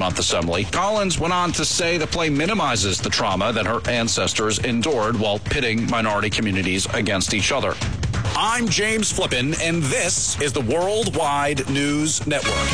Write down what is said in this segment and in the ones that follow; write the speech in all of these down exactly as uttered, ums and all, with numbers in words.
Month assembly. Collins went on to say the play minimizes the trauma that her ancestors endured while pitting minority communities against each other. I'm James Flippin, and this is the Worldwide News Network.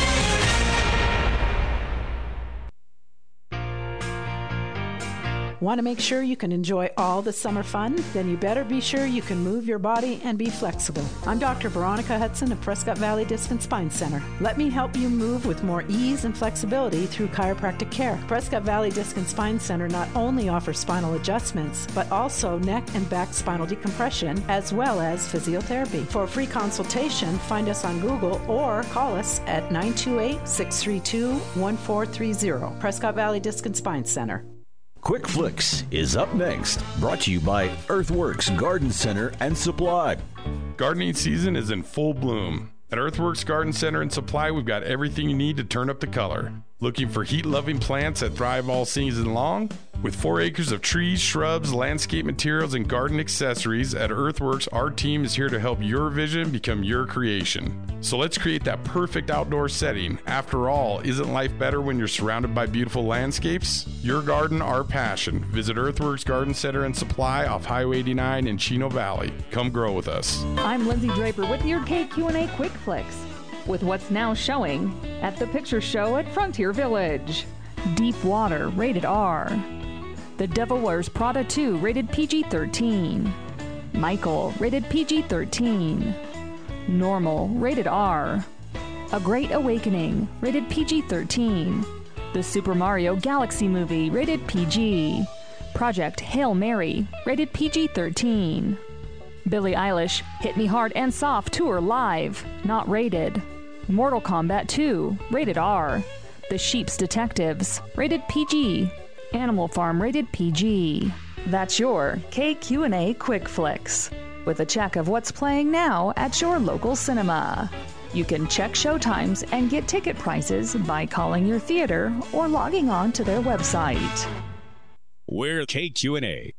Want to make sure you can enjoy all the summer fun? Then you better be sure you can move your body and be flexible. I'm Doctor Veronica Hudson of Prescott Valley Disc and Spine Center. Let me help you move with more ease and flexibility through chiropractic care. Prescott Valley Disc and Spine Center not only offers spinal adjustments, but also neck and back spinal decompression, as well as physiotherapy. For a free consultation, find us on Google or call us at nine two eight, six three two, one four three zero. Prescott Valley Disc and Spine Center. Quick Flicks is up next, brought to you by Earthworks Garden Center and Supply. Gardening season is in full bloom. At Earthworks Garden Center and Supply, we've got everything you need to turn up the color. Looking for heat-loving plants that thrive all season long? With four acres of trees, shrubs, landscape materials, and garden accessories, at Earthworks, our team is here to help your vision become your creation. So let's create that perfect outdoor setting. After all, isn't life better when you're surrounded by beautiful landscapes? Your garden, our passion. Visit Earthworks Garden Center and Supply off Highway eighty-nine in Chino Valley. Come grow with us. I'm Lindsay Draper with your K Q and A Quick Flicks, with what's now showing at the Picture Show at Frontier Village. Deep Water, rated R. The Devil Wears Prada two, rated P G thirteen. Michael, rated P G thirteen. Normal, rated R. A Great Awakening, rated P G thirteen. The Super Mario Galaxy Movie, rated P G. Project Hail Mary, rated P G thirteen. Billie Eilish, Hit Me Hard and Soft Tour Live, not rated. Mortal Kombat two, rated R. The Sheep's Detectives, rated P G. Animal Farm, rated P G. That's your K Q and A Quick Flicks, with a check of what's playing now at your local cinema. You can check showtimes and get ticket prices by calling your theater or logging on to their website. We're K Q and A.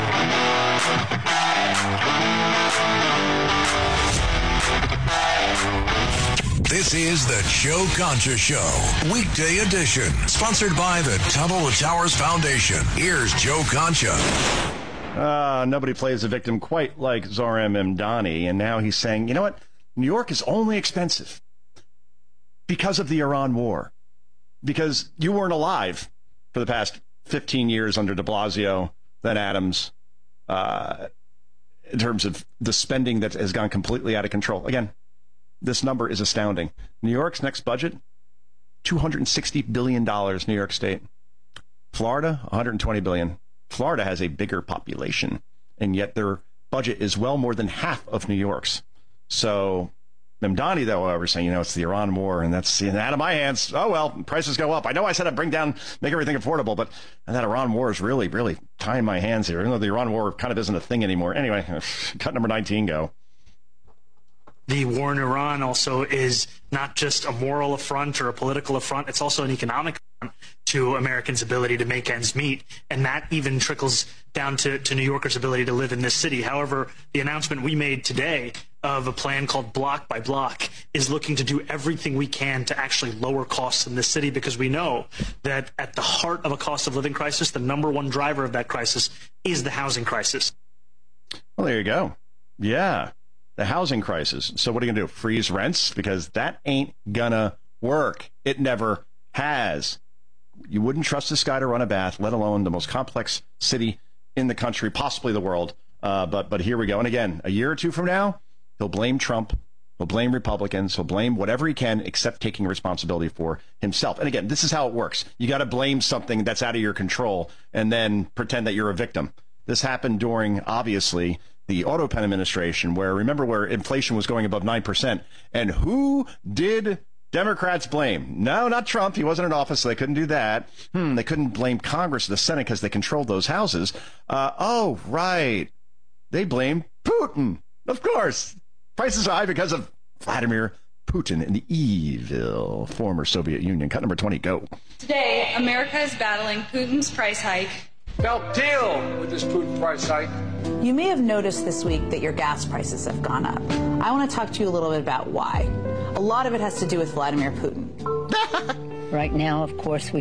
This is the Joe Concha Show, weekday edition, sponsored by the Tunnel to Towers Foundation. Here's Joe Concha. Uh, nobody plays a victim quite like Zohran Mamdani, and now he's saying, you know what? New York is only expensive because of the Iran war, because you weren't alive for the past fifteen years under de Blasio, then Adams, uh, in terms of the spending that has gone completely out of control. Again, this number is astounding. New York's next budget, two hundred sixty billion dollars, New York State. Florida, one hundred twenty billion dollars. Florida has a bigger population, and yet their budget is well more than half of New York's. So Mamdani, though, however, saying, you know, it's the Iran war, and that's out of my hands. Oh, well, prices go up. I know I said I'd bring down, make everything affordable, but that Iran war is really, really tying my hands here, even though the Iran war kind of isn't a thing anymore. Anyway, cut number nineteen, go. The war in Iran also is not just a moral affront or a political affront. It's also an economic affront to Americans' ability to make ends meet. And that even trickles down to, to New Yorkers' ability to live in this city. However, the announcement we made today of a plan called Block by Block is looking to do everything we can to actually lower costs in this city, because we know that at the heart of a cost of living crisis, the number one driver of that crisis is the housing crisis. Well, there you go. Yeah. The housing crisis. So what are you going to do? Freeze rents? Because that ain't gonna work. It never has. You wouldn't trust this guy to run a bath, let alone the most complex city in the country, possibly the world. Uh, but but here we go. And again, a year or two from now, he'll blame Trump. He'll blame Republicans. He'll blame whatever he can, except taking responsibility for himself. And again, this is how it works. You got to blame something that's out of your control and then pretend that you're a victim. This happened during, obviously, the Auto Pen administration, where, remember, where inflation was going above nine percent. And who did Democrats blame? No, not Trump. He wasn't in office, so they couldn't do that. Hmm, they couldn't blame Congress or the Senate because they controlled those houses. Uh, oh, right. They blamed Putin. Of course. Prices are high because of Vladimir Putin and the evil former Soviet Union. Cut number twenty, go. Today, America is battling Putin's price hike. They'll deal with this Putin price hike. You may have noticed this week that your gas prices have gone up. I want to talk to you a little bit about why. A lot of it has to do with Vladimir Putin. Right now, of course, we